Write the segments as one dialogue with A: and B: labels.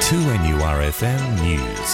A: 2NURFM News.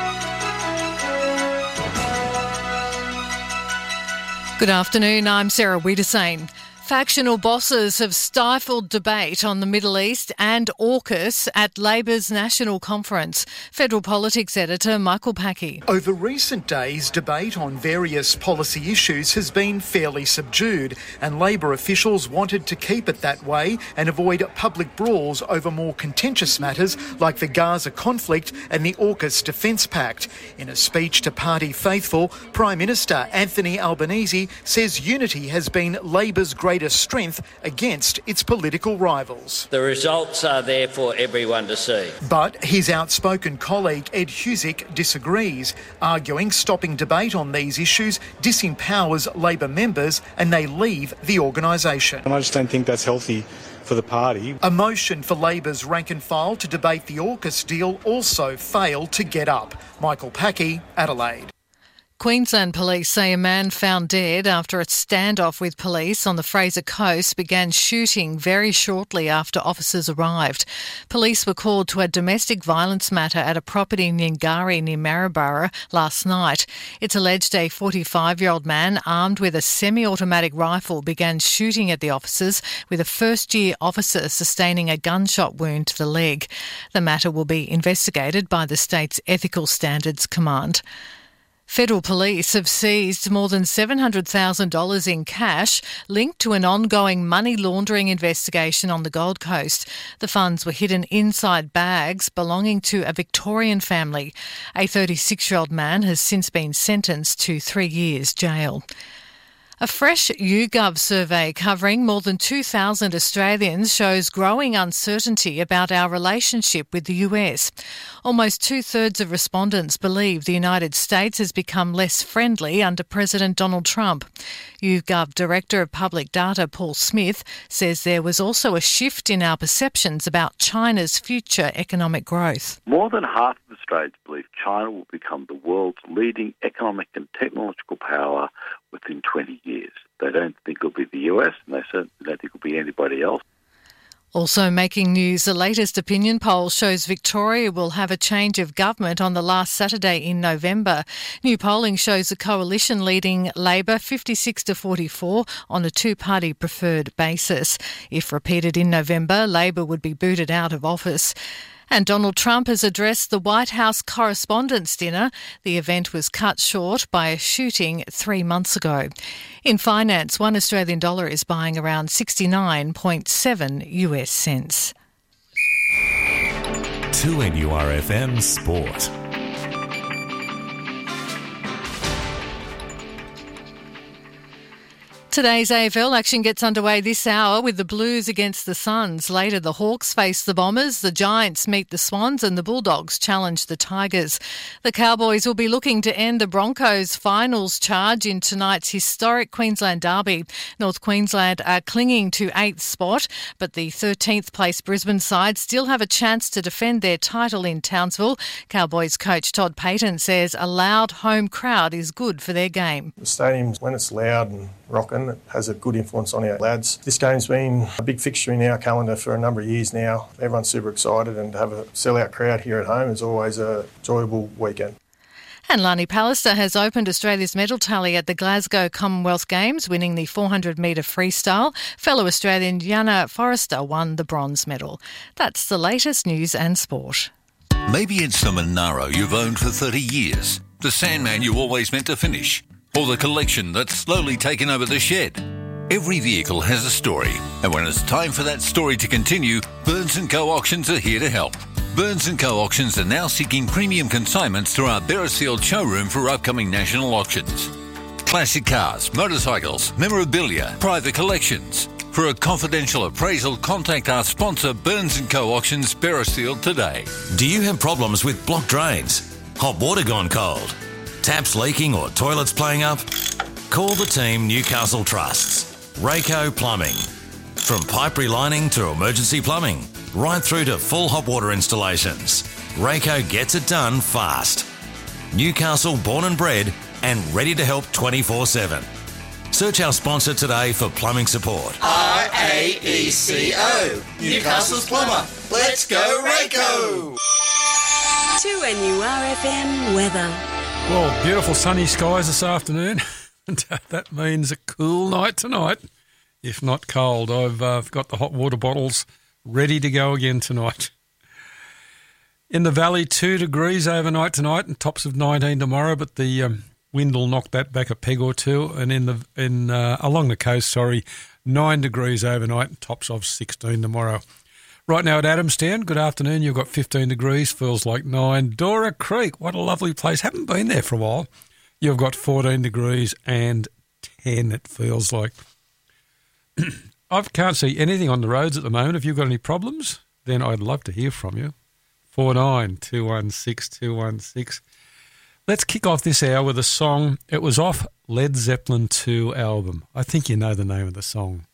B: Good afternoon, I'm Sarah Wiedersane. Factional bosses have stifled debate on the Middle East and AUKUS at Labor's National Conference. Federal Politics Editor Michael Packey.
C: Over recent days, debate on various policy issues has been fairly subdued, and Labor officials wanted to keep it that way and avoid public brawls over more contentious matters like the Gaza conflict and the AUKUS Defence Pact. In a speech to party faithful, Prime Minister Anthony Albanese says unity has been Labor's greatest strength against its political rivals.
D: The results are there for everyone to see.
C: But his outspoken colleague Ed Husic disagrees, arguing stopping debate on these issues disempowers Labor members and they leave the organisation.
E: And I just don't think that's healthy for the party.
C: A motion for Labor's rank and file to debate the AUKUS deal also failed to get up. Michael Packey, Adelaide.
B: Queensland police say a man found dead after a standoff with police on the Fraser Coast began shooting very shortly after officers arrived. Police were called to a domestic violence matter at a property in Ngari near Maryborough last night. It's alleged a 45-year-old man armed with a semi-automatic rifle began shooting at the officers, with a first-year officer sustaining a gunshot wound to the leg. The matter will be investigated by the state's Ethical Standards Command. Federal police have seized more than $700,000 in cash linked to an ongoing money laundering investigation on the Gold Coast. The funds were hidden inside bags belonging to a Victorian family. A 36-year-old man has since been sentenced to 3 years jail. A fresh YouGov survey covering more than 2,000 Australians shows growing uncertainty about our relationship with the US. Almost two-thirds of respondents believe the United States has become less friendly under President Donald Trump. YouGov Director of Public Data Paul Smith says there was also a shift in our perceptions about China's future economic growth.
F: More than half of Australians believe China will become the world's leading economic and technological power within 20 years. They don't think it'll be the US, and they certainly don't think it'll be anybody else.
B: Also making news, the latest opinion poll shows Victoria will have a change of government on the last Saturday in November. New polling shows the coalition leading Labor 56-44 on a two-party preferred basis. If repeated in November, Labor would be booted out of office. And Donald Trump has addressed the White House Correspondents' Dinner. The event was cut short by a shooting 3 months ago. In finance, $1 Australian is buying around 69.7 US cents.
A: 2NURFM Sport.
B: Today's AFL action gets underway this hour with the Blues against the Suns. Later, the Hawks face the Bombers, the Giants meet the Swans and the Bulldogs challenge the Tigers. The Cowboys will be looking to end the Broncos' finals charge in tonight's historic Queensland derby. North Queensland are clinging to 8th spot, but the 13th place Brisbane side still have a chance to defend their title in Townsville. Cowboys coach Todd Payten says a loud home crowd is good for their game.
E: The stadium, when it's loud and rocking, it has a good influence on our lads. This game's been a big fixture in our calendar for a number of years now. Everyone's super excited, and to have a sellout crowd here at home is always a enjoyable weekend.
B: And Lani Pallister has opened Australia's medal tally at the Glasgow Commonwealth Games, winning the 400-metre freestyle. Fellow Australian Jana Forrester won the bronze medal. That's the latest news and sport.
G: Maybe it's the Monaro you've owned for 30 years, the Sandman you always meant to finish, or the collection that's slowly taken over the shed. Every vehicle has a story, and when it's time for that story to continue, Burns & Co. Auctions are here to help. Burns & Co. Auctions are now seeking premium consignments through our Beresfield showroom for upcoming national auctions. Classic cars, motorcycles, memorabilia, private collections. For a confidential appraisal, contact our sponsor Burns & Co. Auctions, Beresfield today.
H: Do you have problems with blocked drains? Hot water gone cold? Taps leaking or toilets playing up? Call the team Newcastle Trusts. Rayco Plumbing. From pipe relining to emergency plumbing, right through to full hot water installations, Rayco gets it done fast. Newcastle born and bred and ready to help 24/7. Search our sponsor today for plumbing support.
I: RAECO. Newcastle's plumber. Let's go Rayco! 2NURFM weather.
J: Well, beautiful sunny skies this afternoon. And that means a cool night tonight, if not cold. I've got the hot water bottles ready to go again tonight. In the valley, 2 degrees overnight tonight and tops of 19 tomorrow, but the wind will knock that back a peg or two. And along the coast, 9 degrees overnight and tops of 16 tomorrow. Right now at Adamstown, good afternoon. You've got 15 degrees, feels like 9. Dora Creek, what a lovely place. Haven't been there for a while. You've got 14 degrees and 10, it feels like. I can't see anything on the roads at the moment. If you've got any problems, then I'd love to hear from you. 49216216. Let's kick off this hour with a song. It was off Led Zeppelin 2 album. I think you know the name of the song.